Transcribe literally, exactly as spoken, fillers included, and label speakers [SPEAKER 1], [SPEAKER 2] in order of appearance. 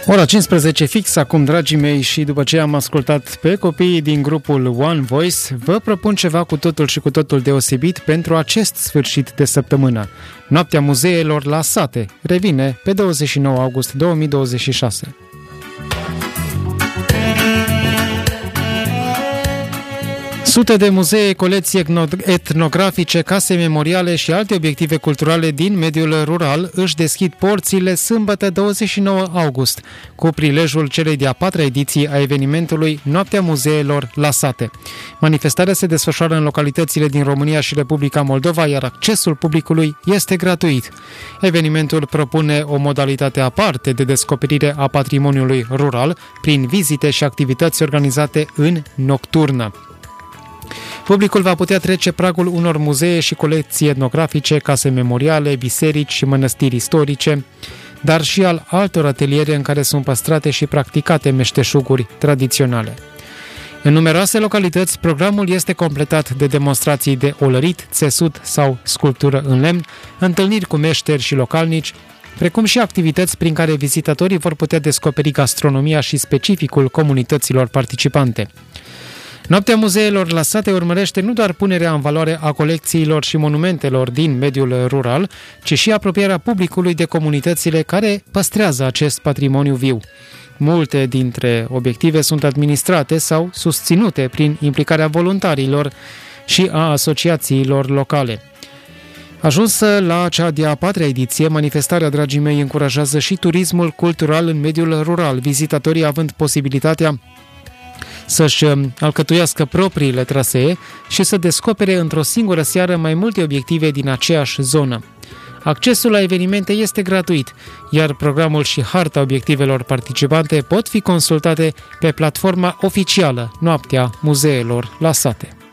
[SPEAKER 1] Ora cincisprezece fix acum, dragii mei, și după ce am ascultat pe copiii din grupul One Voice, vă propun ceva cu totul și cu totul deosebit pentru acest sfârșit de săptămână. Noaptea muzeelor la sate revine pe douăzeci și nouă august două mii douăzeci și șase. Sute de muzee, colecții etnografice, case memoriale și alte obiective culturale din mediul rural își deschid porțile sâmbătă douăzeci și nouă august, cu prilejul celei de-a patra ediții a evenimentului Noaptea Muzeelor la sate. Manifestarea se desfășoară în localitățile din România și Republica Moldova, iar accesul publicului este gratuit. Evenimentul propune o modalitate aparte de descoperire a patrimoniului rural prin vizite și activități organizate în nocturnă. Publicul va putea trece pragul unor muzee și colecții etnografice, case memoriale, biserici și mănăstiri istorice, dar și al altor ateliere în care sunt păstrate și practicate meșteșuguri tradiționale. În numeroase localități, programul este completat de demonstrații de olărit, țesut sau sculptură în lemn, întâlniri cu meșteri și localnici, precum și activități prin care vizitatorii vor putea descoperi gastronomia și specificul comunităților participante. Noaptea muzeelor la sate urmărește nu doar punerea în valoare a colecțiilor și monumentelor din mediul rural, ci și apropierea publicului de comunitățile care păstrează acest patrimoniu viu. Multe dintre obiective sunt administrate sau susținute prin implicarea voluntarilor și a asociațiilor locale. Ajunsă la cea de-a patra ediție, manifestarea, dragii mei, încurajează și turismul cultural în mediul rural, vizitatorii având posibilitatea să-și alcătuiască propriile trasee și să descopere într-o singură seară mai multe obiective din aceeași zonă. Accesul la evenimente este gratuit, iar programul și harta obiectivelor participante pot fi consultate pe platforma oficială Noaptea Muzeelor la sate.